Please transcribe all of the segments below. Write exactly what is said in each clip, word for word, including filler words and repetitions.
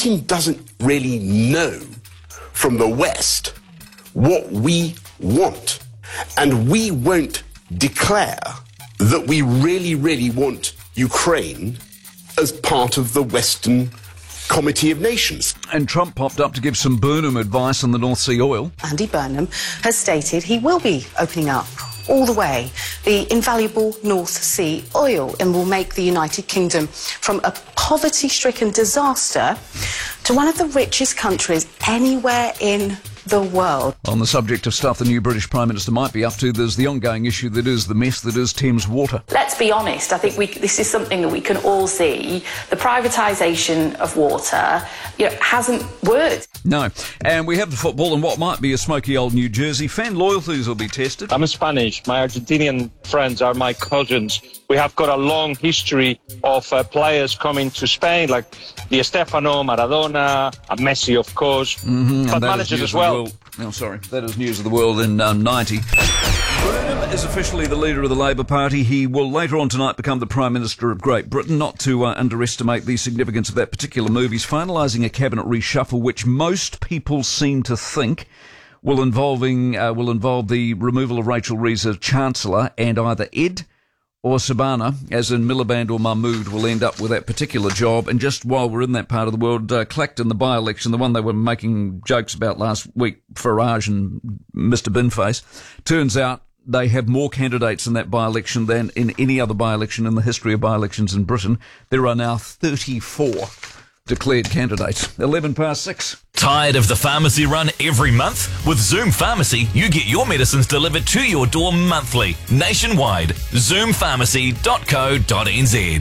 Putin doesn't really know from the West what we want. And we won't declare that we really, really want Ukraine as part of the Western Committee of Nations. And Trump popped up to give some Burnham advice on the North Sea oil. Andy Burnham has stated he will be opening up all the way the invaluable North Sea oil and will make the United Kingdom from a poverty-stricken disaster to one of the richest countries anywhere in the world. On the subject of stuff the new British Prime Minister might be up to, there's the ongoing issue that is the mess that is Thames Water. Let's be honest, I think we, this is something that we can all see. The privatisation of water, you know, hasn't worked. No. And we have the football and what might be a smoky old New Jersey. Fan loyalties will be tested. I'm Spanish. My Argentinian friends are my cousins. We have got a long history of uh, players coming to Spain, like Di Stefano, Maradona, and Messi, of course, mm-hmm, but managers as well. Oh, sorry. That is News of the World in um, ninety. Burnham is officially the leader of the Labour Party. He will later on tonight become the Prime Minister of Great Britain. Not to uh, underestimate the significance of that particular move. He's finalising a cabinet reshuffle, which most people seem to think will involving uh, will involve the removal of Rachel Reeves as Chancellor, and either Ed or Sabana, as in Miliband or Mahmood, will end up with that particular job. And just while we're in that part of the world, uh, Clacton, the by-election, the one they were making jokes about last week, Farage and Mister Binface, turns out they have more candidates in that by-election than in any other by-election in the history of by-elections in Britain. There are now thirty-four declared candidates. eleven past six. Tired of the pharmacy run every month? With Zoom Pharmacy, you get your medicines delivered to your door monthly, nationwide. zoom pharmacy dot co dot n z.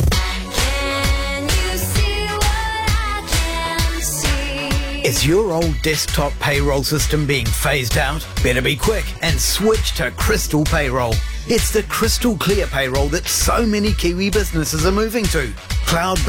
Is your old desktop payroll system being phased out? Better be quick and switch to Crystal Payroll. It's the crystal clear payroll that so many Kiwi businesses are moving to. Cloud